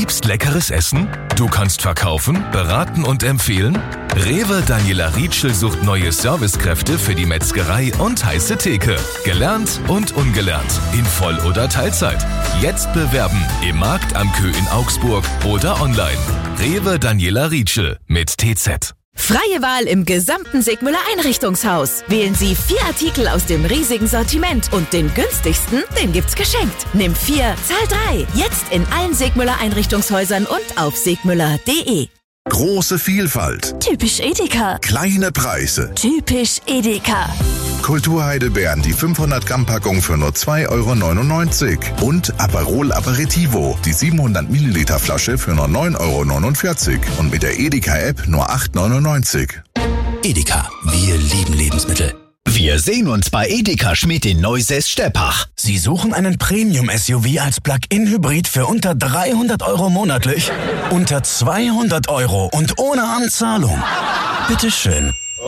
liebst leckeres Essen? Du kannst verkaufen, beraten und empfehlen? Rewe Daniela Rietschel sucht neue Servicekräfte für die Metzgerei und heiße Theke. Gelernt und ungelernt. In Voll- oder Teilzeit. Jetzt bewerben im Markt am Kö in Augsburg oder online. Rewe Daniela Rietschel mit TZ. Freie Wahl im gesamten Sigmüller Einrichtungshaus. Wählen Sie 4 Artikel aus dem riesigen Sortiment und den günstigsten, den gibt's geschenkt. Nimm 4, zahl 3. Jetzt in allen Sigmüller Einrichtungshäusern und auf sigmüller.de. Große Vielfalt. Typisch Edeka. Kleine Preise. Typisch Edeka. Kulturheidelbeeren, die 500 Gramm Packung für nur 2,99 € und Aperol Aperitivo, die 700 Milliliter Flasche für nur 9,49 € und mit der Edeka-App nur 8,99 €. Edeka, wir lieben Lebensmittel. Wir sehen uns bei Edeka Schmidt in Neusäß-Steppach. Sie suchen einen Premium-SUV als Plug-in-Hybrid für unter 300 € monatlich? Unter 200 € und ohne Anzahlung? Bitteschön.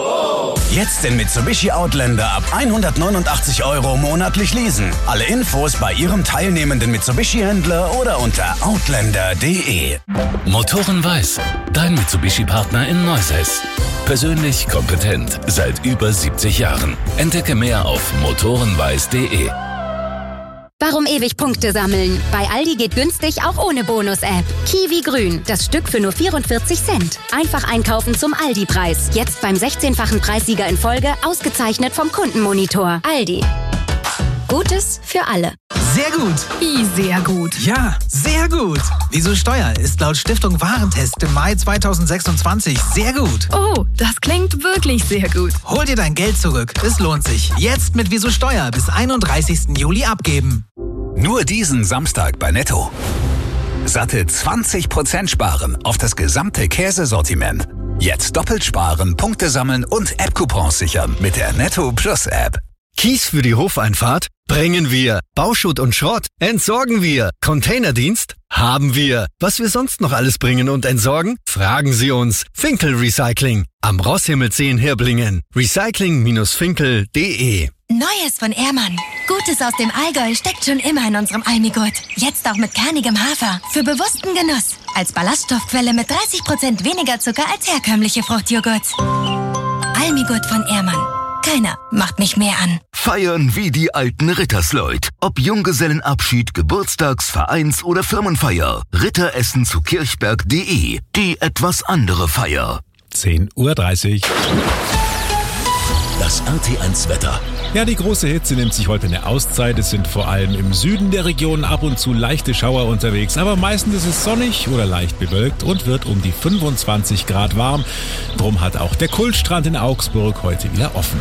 Jetzt den Mitsubishi Outlander ab 189 € monatlich leasen. Alle Infos bei Ihrem teilnehmenden Mitsubishi-Händler oder unter outlander.de. Motoren Weiß, dein Mitsubishi-Partner in Neusäß. Persönlich kompetent seit über 70 Jahren. Entdecke mehr auf motorenweiß.de. Warum ewig Punkte sammeln? Bei Aldi geht günstig auch ohne Bonus-App. Kiwi Grün, das Stück für nur 44 Cent. Einfach einkaufen zum Aldi-Preis. Jetzt beim 16-fachen Preissieger in Folge, ausgezeichnet vom Kundenmonitor. Aldi. Gutes für alle. Sehr gut. Wie sehr gut? Ja, sehr gut. Wieso Steuer ist laut Stiftung Warentest im Mai 2026 sehr gut. Oh, das klingt wirklich sehr gut. Hol dir dein Geld zurück. Es lohnt sich. Jetzt mit Wieso Steuer bis 31. Juli abgeben. Nur diesen Samstag bei Netto. Satte 20% sparen auf das gesamte Käsesortiment. Jetzt doppelt sparen, Punkte sammeln und App-Coupons sichern mit der Netto Plus App. Kies für die Hofeinfahrt? Bringen wir. Bauschutt und Schrott? Entsorgen wir. Containerdienst? Haben wir. Was wir sonst noch alles bringen und entsorgen? Fragen Sie uns. Finkel Recycling. Am Rosshimmelsee in Hirblingen. Recycling-finkel.de. Neues von Ehrmann. Gutes aus dem Allgäu steckt schon immer in unserem Almigurt. Jetzt auch mit kernigem Hafer. Für bewussten Genuss. Als Ballaststoffquelle mit 30% weniger Zucker als herkömmliche Fruchtjoghurts. Almigurt von Ehrmann. Keiner macht mich mehr an. Feiern wie die alten Rittersleut. Ob Junggesellenabschied, Geburtstags-, Vereins- oder Firmenfeier. Ritteressen zu kirchberg.de. Die etwas andere Feier. 10:30 Uhr. Das RT1 Wetter. Ja, die große Hitze nimmt sich heute eine Auszeit. Es sind vor allem im Süden der Region ab und zu leichte Schauer unterwegs. Aber meistens ist es sonnig oder leicht bewölkt und wird um die 25 Grad warm. Drum hat auch der Kultstrand in Augsburg heute wieder offen.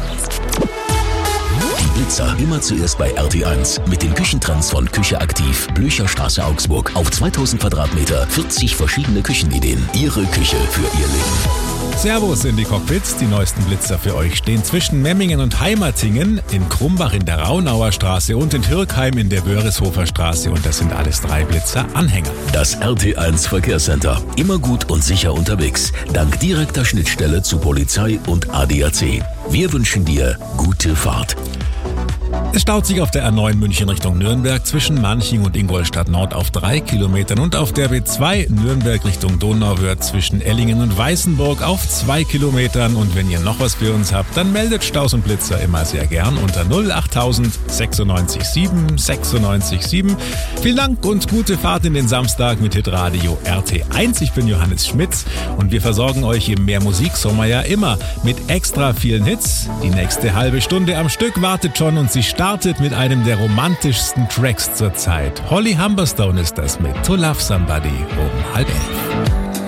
Die Blitzer immer zuerst bei RT1 mit den Küchentrends von Küche Aktiv, Blücherstraße Augsburg. Auf 2000 Quadratmeter, 40 verschiedene Küchenideen. Ihre Küche für Ihr Leben. Servus in die Cockpits. Die neuesten Blitzer für euch stehen zwischen Memmingen und Heimatingen, in Krumbach in der Raunauer Straße und in Türkheim in der Wörishofer Straße. Und das sind alles 3 Blitzer-Anhänger. Das RT1 Verkehrscenter. Immer gut und sicher unterwegs. Dank direkter Schnittstelle zu Polizei und ADAC. Wir wünschen dir gute Fahrt. Es staut sich auf der A9 München Richtung Nürnberg zwischen Manching und Ingolstadt Nord auf 3 Kilometern und auf der B2 Nürnberg Richtung Donauwörth zwischen Ellingen und Weißenburg auf 2 Kilometern. Und wenn ihr noch was für uns habt, dann meldet Staus und Blitzer immer sehr gern unter 08000 96 7 96 7. Vielen Dank und gute Fahrt in den Samstag mit Hitradio RT1. Ich bin Johannes Schmitz und wir versorgen euch im Mehr-Musik-Sommer ja immer mit extra vielen Hits. Die nächste halbe Stunde am Stück wartet schon und sie startet mit einem der romantischsten Tracks zur Zeit. Holly Humberstone ist das mit To Love Somebody um 10:30.